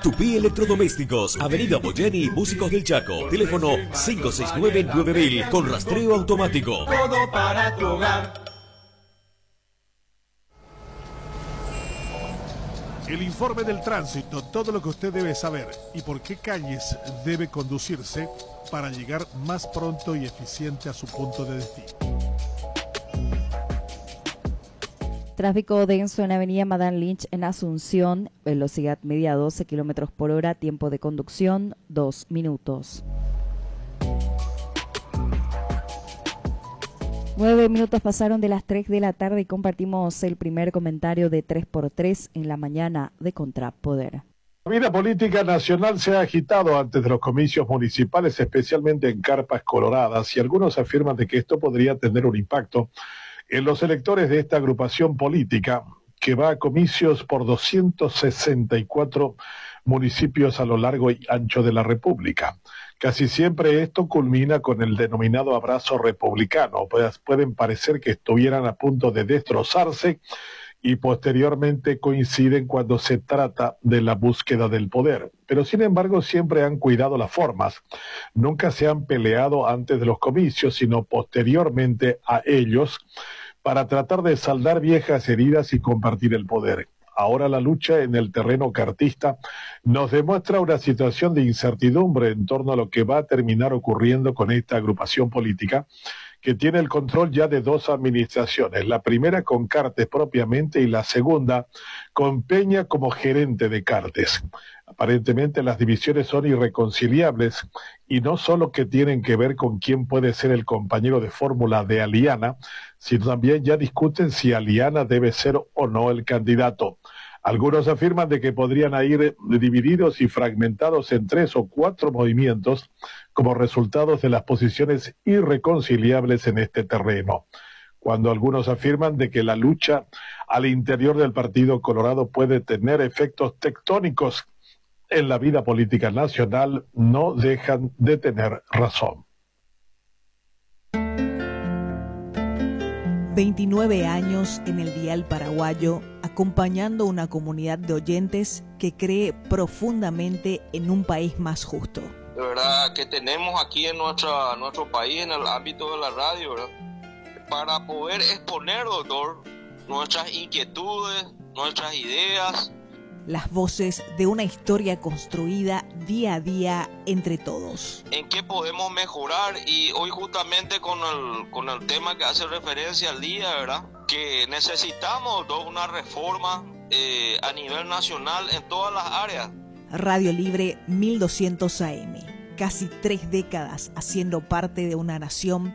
Tupí Electrodomésticos, Avenida Boyeni, Músicos del Chaco. Teléfono 569-9000 con rastreo automático. Todo para tu hogar. El informe del tránsito, todo lo que usted debe saber y por qué calles debe conducirse para llegar más pronto y eficiente a su punto de destino. Tráfico denso en Avenida Madame Lynch en Asunción, velocidad media 12 km por hora, tiempo de conducción 2 minutos. 9 minutos pasaron de las 3 de la tarde y compartimos el primer comentario de 3x3 en la mañana de Contrapoder. La vida política nacional se ha agitado antes de los comicios municipales, especialmente en carpas coloradas, y algunos afirman de que esto podría tener un impacto en los electores de esta agrupación política que va a comicios por 264 municipios a lo largo y ancho de la República. Casi siempre esto culmina con el denominado abrazo republicano, pues pueden parecer que estuvieran a punto de destrozarse y posteriormente coinciden cuando se trata de la búsqueda del poder. Pero sin embargo siempre han cuidado las formas. Nunca se han peleado antes de los comicios, sino posteriormente a ellos, para tratar de saldar viejas heridas y compartir el poder. Ahora la lucha en el terreno cartista nos demuestra una situación de incertidumbre en torno a lo que va a terminar ocurriendo con esta agrupación política, que tiene el control ya de dos administraciones, la primera con Cartes propiamente y la segunda con Peña como gerente de Cartes. Aparentemente las divisiones son irreconciliables y no solo que tienen que ver con quién puede ser el compañero de fórmula de Aliana, sino también ya discuten si Aliana debe ser o no el candidato. Algunos afirman de que podrían ir divididos y fragmentados en 3 o 4 movimientos como resultados de las posiciones irreconciliables en este terreno. Cuando algunos afirman de que la lucha al interior del Partido Colorado puede tener efectos tectónicos en la vida política nacional, no dejan de tener razón. 29 años en el dial paraguayo, acompañando una comunidad de oyentes que cree profundamente en un país más justo. De verdad que tenemos aquí en nuestro país, en el ámbito de la radio, ¿verdad?, para poder exponer, doctor, nuestras inquietudes, nuestras ideas. Las voces de una historia construida día a día entre todos. ¿En qué podemos mejorar? Y hoy justamente con el tema que hace referencia al día, ¿verdad?, que necesitamos una reforma a nivel nacional en todas las áreas. Radio Libre 1200 AM. Casi 3 décadas haciendo parte de una nación